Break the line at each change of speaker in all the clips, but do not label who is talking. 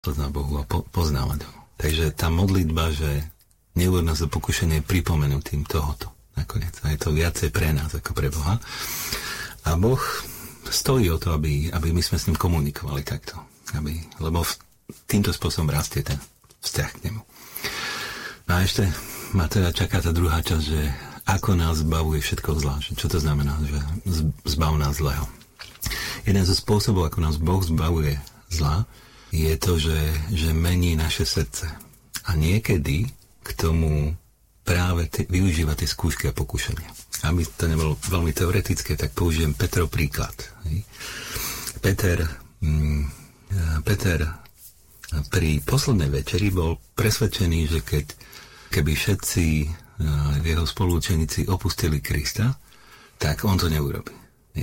poznať Bohu a poznávať ho. Takže tá modlitba, že neuvod nás do pokušenia, je pripomenutým tohoto nakoniec. A je to viacej pre nás ako pre Boha. A Boh stojí o to, aby my sme s ním komunikovali takto. Lebo týmto spôsobom rastie ten vzťah k nemu. No a ešte ma teda čaká tá druhá časť, že ako nás zbavuje všetko zla. Čo to znamená, že zbav nás zlého? Jeden zo spôsobov, ako nás Boh zbavuje zla, je to, že mení naše srdce. A niekedy k tomu práve využíva tie skúšky a pokušenia. Aby to nebolo veľmi teoretické, tak použijem Petrov príklad. Peter pri poslednej večeri bol presvedčený, že keby všetci jeho spoluučeníci opustili Krista, tak on to neurobí.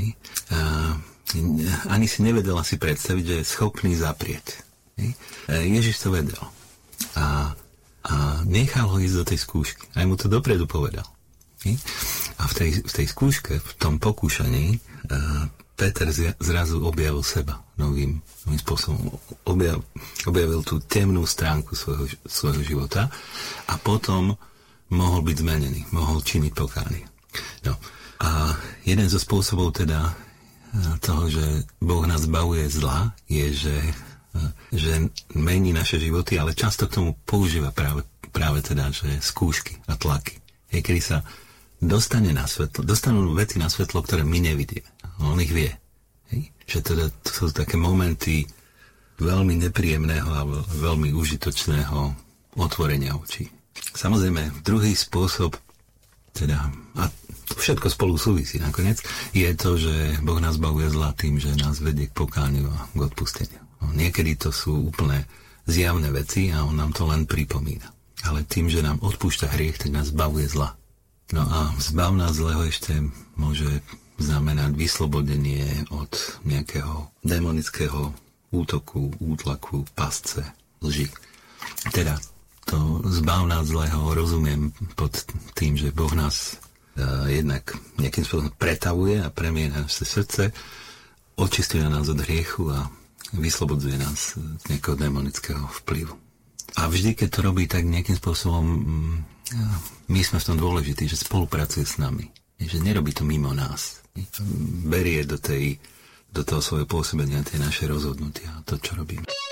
Ani si nevedel asi predstaviť, že je schopný zaprieť. Ježiš to vedel. A nechal ho ísť do tej skúšky. Aj mu to dopredu povedal. A v tej skúške, v tom pokúšaní, Peter zrazu objavil seba novým spôsobom. Objavil tú temnú stránku svojho života a potom mohol byť zmenený, mohol činiť pokánie. No. A jeden zo spôsobov teda toho, že Boh nás zbavuje zla, je, že mení naše životy, ale často k tomu používa práve teda, že skúšky a tlaky. Kedy sa dostanú veci na svetlo, ktoré my nevidíme. On ich vie. Že teda to sú také momenty veľmi nepríjemného a veľmi užitočného otvorenia očí. Samozrejme, druhý spôsob, teda, a to všetko spolu súvisí nakoniec, je to, že Boh nás zbavuje zla tým, že nás vedie k pokániu a k odpusteniu. Niekedy to sú úplne zjavné veci a on nám to len pripomína. Ale tým, že nám odpúšťa hriech, tak nás zbavuje zla. No a zbav nás zlého ešte môže znamenať vyslobodenie od nejakého démonického útoku, útlaku, pasce, lži. Teda to zbav nás zlého rozumiem pod tým, že Boh nás jednak nejakým spôsobom pretavuje a premieňa naše srdce, očistuje nás od hriechu a vyslobodzuje nás z nejakého démonického vplyvu. A vždy, keď to robí, tak nejakým spôsobom my sme v tom dôležití, že spolupracuje s nami. Že nerobí to mimo nás. Berie do toho svojho pôsobenia tie naše rozhodnutia a to, čo robíme.